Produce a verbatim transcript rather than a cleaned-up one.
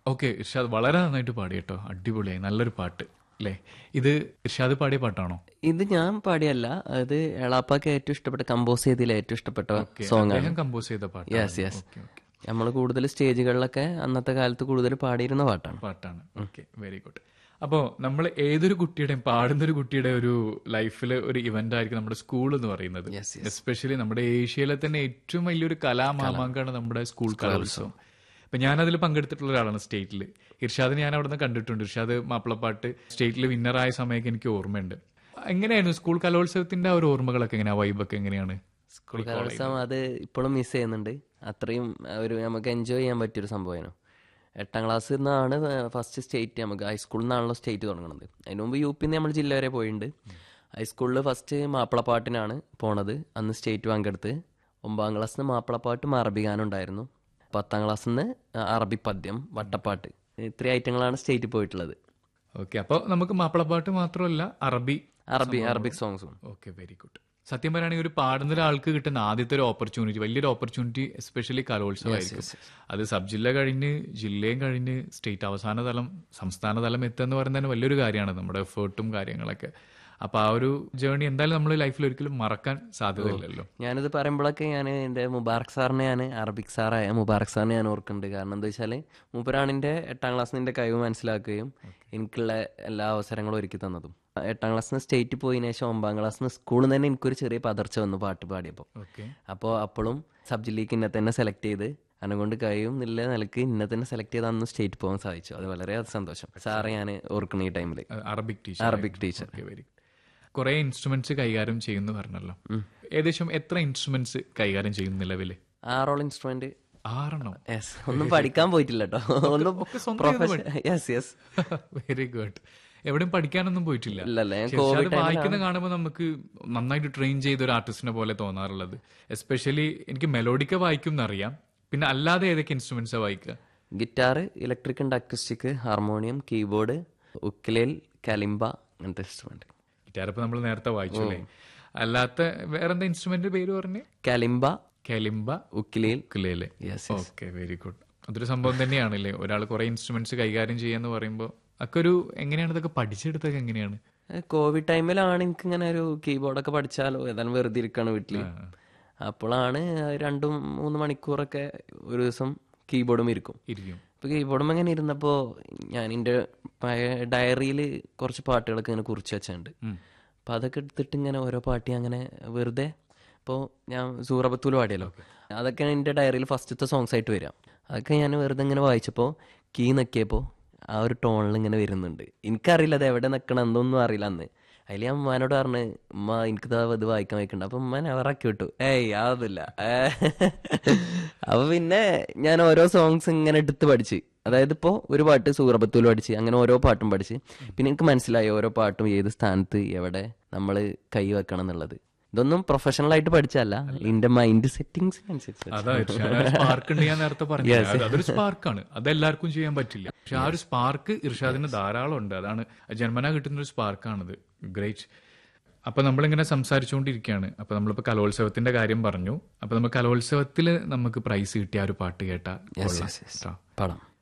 Okay, Irshad വളരെ നന്നായിട്ട് പാടി കേട്ടോ, അടിപൊളിയായി, നല്ലൊരു പാട്ട് അല്ലേ. ഇത് ഇർഷാദ് പാടിയ പാട്ടാണോ? ഇത് ഞാൻ പാടിയല്ല, അത് എളാപ്പാക്ക് ഏറ്റവും ഇഷ്ടപ്പെട്ട, കമ്പോസ് ചെയ്തതിൽ ഏറ്റവും ഇഷ്ടപ്പെട്ട സോങ് ആണ്. കമ്പോസ് ചെയ്ത പാട്ട്. യെസ് യെസ് നമ്മൾ കൂടുതൽ സ്റ്റേജുകളിലൊക്കെ അന്നത്തെ കാലത്ത് കൂടുതൽ പാടിയിരുന്ന പാട്ടാണ് പാട്ടാണ് ഓക്കെ, വെരി ഗുഡ്. അപ്പോൾ നമ്മൾ ഏതൊരു കുട്ടിയുടെയും, പാടുന്നൊരു കുട്ടിയുടെ ഒരു ലൈഫിൽ ഒരു ഇവന്റ് ആയിരിക്കും നമ്മുടെ സ്കൂൾ എന്ന് പറയുന്നത്. എസ്പെഷ്യലി നമ്മുടെ ഏഷ്യയിലെ തന്നെ ഏറ്റവും വലിയൊരു കലാമാമാങ്കമാണ് നമ്മുടെ സ്കൂൾ കലോത്സവം. ഇപ്പൊ ഞാനതിൽ പങ്കെടുത്തിട്ടുള്ള ഒരാളാണ് സ്റ്റേറ്റിൽ. ഇർഷാദിനെ ഞാൻ അവിടെ നിന്ന് കണ്ടിട്ടുണ്ട്. ഇർഷാദ് മാപ്പിളപ്പാട്ട് സ്റ്റേറ്റിൽ വിന്നറായ സമയമൊക്കെ എനിക്ക് ഓർമ്മയുണ്ട്. എങ്ങനെയായിരുന്നു സ്കൂൾ കലോത്സവത്തിന്റെ ആ ഒരു ഓർമ്മകളൊക്കെ എങ്ങനെയാ, വൈബൊക്കെ എങ്ങനെയാണ്? സ്കൂൾ കലോത്സവം അത് ഇപ്പോഴും മിസ് ചെയ്യുന്നുണ്ട്. അത്രയും ഒരു നമുക്ക് എൻജോയ് ചെയ്യാൻ പറ്റിയൊരു സംഭവമായിരുന്നു. എട്ടാം ക്ലാസ്സിൽ നിന്നാണ് ഫസ്റ്റ് സ്റ്റേറ്റ്, നമുക്ക് ഹൈസ്കൂളിൽ നിന്നാണല്ലോ സ്റ്റേറ്റ് തുടങ്ങുന്നത്. അതിന് മുമ്പ് യു പിന്ന് നമ്മൾ ജില്ല വരെ പോയിട്ടുണ്ട്. ഹൈസ്കൂളിൽ ഫസ്റ്റ് മാപ്പിളപ്പാട്ടിനാണ് പോണത്. അന്ന് സ്റ്റേറ്റ് പങ്കെടുത്ത്. ഒമ്പതാം ക്ലാസ്സിൽ നിന്ന് മാപ്പിളപ്പാട്ടും അറബി ഗാനം ഉണ്ടായിരുന്നു. പത്താം ക്ലാസ്സിൽ നിന്ന് അറബി പദ്യം, വട്ടപ്പാട്ട്, ഇത്രയും ഐറ്റങ്ങളാണ് സ്റ്റേറ്റിൽ പോയിട്ടുള്ളത്. ഓക്കെ, അപ്പോൾ നമുക്ക് മാപ്പിളപ്പാട്ട് മാത്രമല്ല അറബി അറബി അറബിക് സോങ്സും. Okay, very good. സത്യം പറയുകയാണെങ്കിൽ ഒരു പാടുന്ന ഒരാൾക്ക് കിട്ടുന്ന ആദ്യത്തെ ഒരു ഓപ്പർച്യൂണിറ്റി, വലിയൊരു ഓപ്പർച്യൂണിറ്റി, എസ്പെഷ്യലി കലോത്സവമായിരിക്കും. അത് സബ് ജില്ല കഴിഞ്ഞ് ജില്ലയും കഴിഞ്ഞ് സ്റ്റേറ്റ് അവസാന തലം, സംസ്ഥാന തലം എത്തുക എന്ന് പറയുന്നത് വലിയൊരു കാര്യമാണ്, നമ്മുടെ എഫേർട്ടും കാര്യങ്ങളൊക്കെ. അപ്പൊ ആ ഒരു ജേർണി എന്തായാലും നമ്മൾ ലൈഫിൽ ഒരിക്കലും മറക്കാൻ സാധ്യതയില്ലല്ലോ. ഞാനിത് പറയുമ്പോഴൊക്കെ ഞാൻ എൻ്റെ മുബാറക് സാറിനെ, ഞാൻ അറബിക് സാറായ മുബാറക് സാറിനെ ഞാൻ ഓർക്കുന്നുണ്ട്. കാരണം എന്താ വെച്ചാൽ മൂപ്പരാണ് എൻ്റെ എട്ടാം ക്ലാസ്സിൽ എൻ്റെ കഴിവ് മനസ്സിലാക്കുകയും എനിക്കുള്ള എല്ലാ അവസരങ്ങളും ഒരുക്കി തന്നതും. എട്ടാം ക്ലാസ്സിൽ നിന്ന് സ്റ്റേറ്റ് പോയതിനു ശേഷം ഒമ്പതാം ക്ലാസ്സിൽ നിന്ന് സ്കൂളിൽ നിന്ന് തന്നെ എനിക്കൊരു ചെറിയ പതർച്ച വന്നു പാട്ട് പാടിയപ്പോൾ. അപ്പോൾ അപ്പോഴും സബ് ജില്ലക്ക് ഇന്നെ തന്നെ സെലക്ട് ചെയ്ത് അതുകൊണ്ട് കഴിയും നില നിലക്ക് ഇന്നെ തന്നെ സെലക്ട് ചെയ്ത് അന്ന് സ്റ്റേറ്റ് പോകാൻ സാധിച്ചു. അത് വളരെ സന്തോഷം. സാറെ ഞാൻ ഓർക്കുന്ന ഈ ടൈമിൽ അറബിക് ടീച്ചർ അറബിക് ടീച്ചർ കുറെ ഇൻസ്ട്രുമെന്റ്സ് കൈകാര്യം ചെയ്യുന്നു പറഞ്ഞല്ലോ. ഏകദേശം എത്ര ഇൻസ്ട്രുമെന്റ്സ് കൈകാര്യം ചെയ്യുന്നു നിലവില്? ആറോളം ഇൻസ്ട്രുമെന്റ്. ആറെണ്ണോ? ഒന്നും പഠിക്കാൻ പോയിട്ടില്ല കേട്ടോ. Very good. എവിടെയും പഠിക്കാനൊന്നും പോയിട്ടില്ല? വായിക്കുന്ന കാണുമ്പോൾ നമുക്ക് നന്നായിട്ട് ട്രെയിൻ ചെയ്ത ഒരു ആർട്ടിസ്റ്റിനെ പോലെ തോന്നാറുള്ളത്. എസ്പെഷ്യലി എനിക്ക് മെലോഡിക്ക വായിക്കും എന്നറിയാം. പിന്നെ അല്ലാതെ ഏതൊക്കെ ഇൻസ്ട്രുമെന്റ്സാ വായിക്കുക? Guitar, electric and acoustic, harmonium, keyboard, ഉക്കുലേൽ, കലിംബ, അങ്ങനത്തെ ഇൻസ്ട്രുമെന്റ്. ഗിറ്റാർ ഇപ്പൊ നമ്മൾ നേരത്തെ വായിച്ചു അല്ലേ? അല്ലാത്ത വേറെന്താ ഇൻസ്ട്രുമെന്റ് പേര് പറഞ്ഞേ? കലിംബ, കലിംബ, ഉക്കുലേൽ. ഉക്കുലേല്. Okay, very good. അതൊരു സംഭവം തന്നെയാണല്ലേ, ഒരാൾ കുറെ ഇൻസ്ട്രുമെന്റ്സ് കൈകാര്യം ചെയ്യാന്ന് പറയുമ്പോൾ. ഒക്കെ ഒരു എങ്ങനെയാണ് ഇതൊക്കെ പഠിച്ചെടുത്തൊക്കെ എങ്ങനെയാണ്? കോവിഡ് ടൈമിലാണ് എനിക്ക് ഇങ്ങനെ ഒരു കീബോർഡൊക്കെ പഠിച്ചാലോ, ഏതായാലും വെറുതെ ഇരിക്കാണ് വീട്ടില്. അപ്പോഴാണ് രണ്ടും മൂന്ന് മണിക്കൂറൊക്കെ ഒരു ദിവസം കീബോർഡും ഇരിക്കും ഇരിക്കും ഇപ്പൊ കീബോർഡും അങ്ങനെ ഇരുന്നപ്പോ ഞാൻ എൻ്റെ ഡയറിയിൽ കുറച്ച് പാട്ടുകളൊക്കെ ഇങ്ങനെ കുറിച്ച് വെച്ചിട്ടുണ്ട്. അപ്പൊ അതൊക്കെ എടുത്തിട്ട് ഇങ്ങനെ ഓരോ പാട്ടി അങ്ങനെ വെറുതെ, ഇപ്പോൾ ഞാൻ സൂറബത്തൂല് പാടിയല്ലോ, അതൊക്കെ എൻ്റെ ഡയറിയിൽ ഫസ്റ്റത്തെ സോങ്സ് ആയിട്ട് വരാം. അതൊക്കെ ഞാൻ വെറുതെ ഇങ്ങനെ വായിച്ചപ്പോൾ കീ നക്കിയപ്പോൾ ആ ഒരു ടോണിൽ ഇങ്ങനെ വരുന്നുണ്ട്. എനിക്കറിയില്ല അത് എവിടെ നിൽക്കണം, എന്തൊന്നും അറിയില്ല അന്ന്. അതിൽ ഞാൻ ഉമ്മാനോട് പറഞ്ഞ്, ഉമ്മ എനിക്ക് ഇത് വായിക്കാൻ വയ്ക്കണ്ട. അപ്പൊ ഉമ്മ അവറാക്കി വിട്ടു. ഏയ് യാതൊന്നുമില്ല. അപ്പൊ പിന്നെ ഞാൻ ഓരോ സോങ്സ് ഇങ്ങനെ എടുത്ത് പഠിച്ച്, അതായത് ഇപ്പോൾ ഒരു പാട്ട് സൂറബത്തൂല് പഠിച്ച്, അങ്ങനെ ഓരോ പാട്ടും പഠിച്ച്. പിന്നെ എനിക്ക് മനസ്സിലായി ഓരോ പാട്ടും ഏത് സ്ഥാനത്ത് എവിടെ നമ്മൾ കൈ വെക്കണം എന്നുള്ളത്. ഇതൊന്നും പ്രൊഫഷണൽ ആയിട്ട് പഠിച്ചല്ല, എന്റെ മൈൻഡ് സെറ്റിംഗ്സ് അനുസരിച്ച്. അതൊരു സ്പാർക്കാണ്, അതെല്ലാവർക്കും ചെയ്യാൻ പറ്റില്ല. പക്ഷെ ആ ഒരു സ്പാർക്ക് ഇർഷാദിന് ധാരാളം ഉണ്ട്. അതാണ് ജന്മന കിട്ടുന്ന ഒരു സ്പാർക്കാണത്. ഗ്രേറ്റ്. അപ്പൊ നമ്മളിങ്ങനെ സംസാരിച്ചുകൊണ്ടിരിക്കുകയാണ്. അപ്പൊ നമ്മളിപ്പോ കലോത്സവത്തിന്റെ കാര്യം പറഞ്ഞു. അപ്പൊ നമ്മൾ കലോത്സവത്തിൽ നമുക്ക് പ്രൈസ് കിട്ടിയ ഒരു പാട്ട് കേട്ടാ പാടാം.